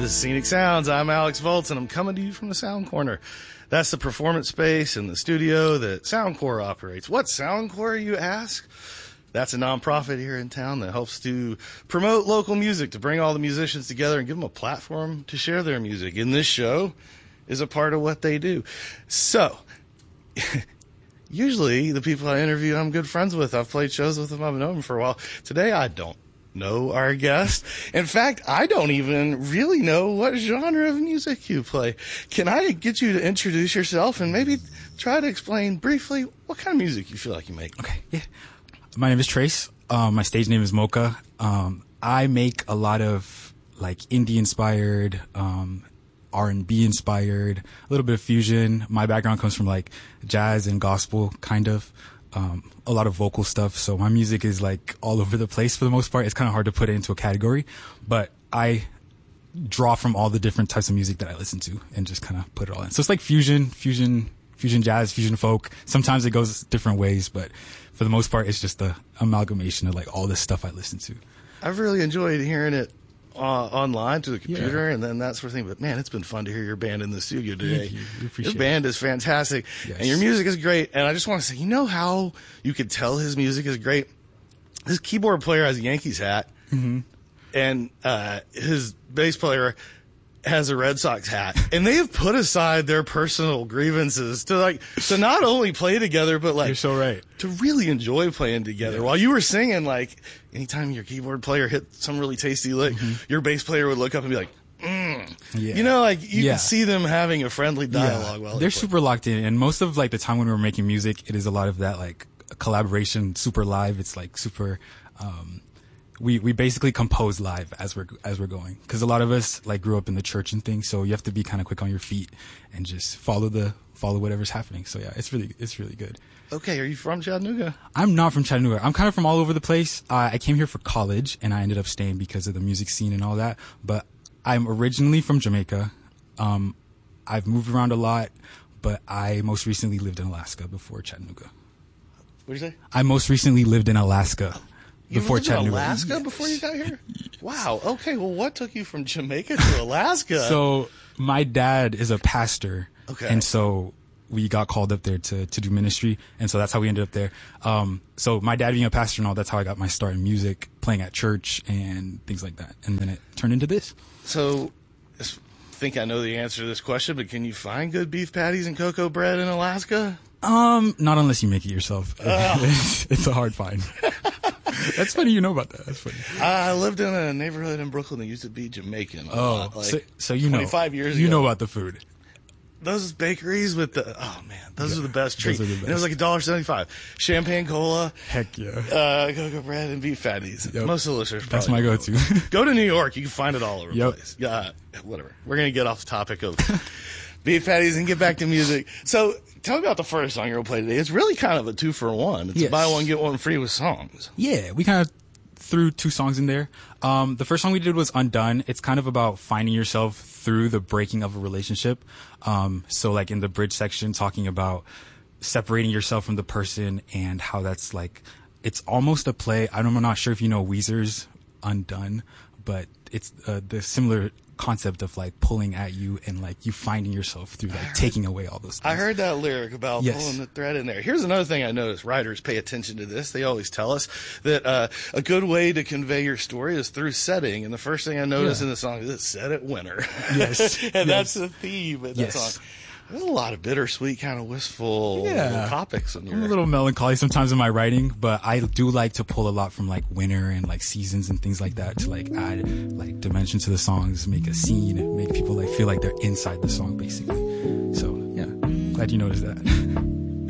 This is Scenic Sounds. I'm Alex Volts, and I'm coming to you from the Sound Corner. That's the performance space in the studio that Soundcore operates. What's Soundcore, you ask? That's a nonprofit here in town that helps to promote local music, to bring all the musicians together and give them a platform to share their music. And this show is a part of what they do. So, usually the people I interview I'm good friends with. I've played shows with them. I've known them for a while. Today I don't know our guest. In fact, I don't even really know what genre of music you play. Can I get you to introduce yourself and maybe try to explain briefly what kind of music you feel like you make? Okay, yeah. My name is Trace. My stage name is Mocha. I make a lot of like indie inspired, R&B inspired, a little bit of fusion. My background comes from like jazz and gospel, kind of. A lot of vocal stuff. So my music is like all over the place for the most part. It's kind of hard to put it into a category, but I draw from all the different types of music that I listen to and just kind of put it all in. So it's like fusion jazz, fusion folk. Sometimes it goes different ways, but for the most part, it's just the amalgamation of like all this stuff I listen to. I've really enjoyed hearing it online to the computer and then that sort of thing. But man, it's been fun to hear your band in the studio today. Your band is fantastic, and your music is great. And I just want to say, you know how you could tell his music is great? His keyboard player has a Yankees hat, and his bass player has a Red Sox hat, and they have put aside their personal grievances to not only play together, but like, you're so right, to really enjoy playing together. Yeah. While you were singing, like anytime your keyboard player hit some really tasty lick, your bass player would look up and be like, you know, like you can see them having a friendly dialogue. While they're super locked in, and most of like the time when we were making music, it is a lot of that like collaboration, super live. It's like super. We basically compose live as we're going, because a lot of us like grew up in the church and things, so you have to be kind of quick on your feet and just follow whatever's happening. So yeah, it's really good. Okay, are you from Chattanooga? I'm not from Chattanooga. I'm kind of from all over the place. I came here for college and I ended up staying because of the music scene and all that. But I'm originally from Jamaica. I've moved around a lot, but I most recently lived in Alaska before Chattanooga. What did you say? I most recently lived in Alaska. Before Chattanooga? In Alaska before you got here? Wow. Okay. Well, what took you from Jamaica to Alaska? So my dad is a pastor. Okay. And so we got called up there to do ministry. And so that's how we ended up there. So my dad being a pastor and all, that's how I got my start in music, playing at church and things like that. And then it turned into this. So I think I know the answer to this question, but can you find good beef patties and cocoa bread in Alaska? Not unless you make it yourself. It's a hard find. That's funny you know about that. That's funny. I lived in a neighborhood in Brooklyn that used to be Jamaican. So you know. 25 years ago. You know about the food. Those bakeries with those are the best treats. And it was like $1.75. Champagne cola. Heck yeah. Cocoa bread and beef patties. Yep. Most delicious. That's my go-to. Go to New York. You can find it all over the place. Yeah, whatever. We're going to get off the topic of beef patties and get back to music. So tell me about the first song you're going to play today. It's really kind of a 2-for-1. It's a buy one, get one free with songs. Yeah, we kind of threw 2 songs in there. The first song we did was Undone. It's kind of about finding yourself through the breaking of a relationship. So like in the bridge section, talking about separating yourself from the person and how that's like, it's almost a play. I'm not sure if you know Weezer's Undone, but it's the similar concept of like pulling at you and like you finding yourself through like taking away all those things. I heard that lyric about pulling the thread in there. Here's another thing I noticed. Writers pay attention to this. They always tell us that a good way to convey your story is through setting. And the first thing I noticed in the song is it set at winter. Yes. And that's the theme in that song. There's a lot of bittersweet, kind of wistful topics in here. I'm a little melancholy sometimes in my writing, but I do like to pull a lot from like winter and like seasons and things like that to like add like dimension to the songs, make a scene, make people like feel like they're inside the song basically. So yeah, glad you noticed that.